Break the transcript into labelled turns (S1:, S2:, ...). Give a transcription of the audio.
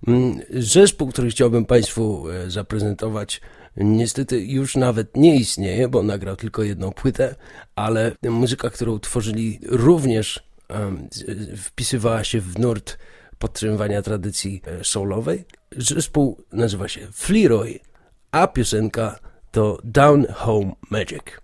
S1: Zespół, który chciałbym Państwu zaprezentować, niestety już nawet nie istnieje, bo nagrał tylko jedną płytę, ale muzyka, którą tworzyli, również wpisywała się w nurt podtrzymywania tradycji soulowej. Zespół nazywa się Fleetwood, a piosenka to Down Home Magic.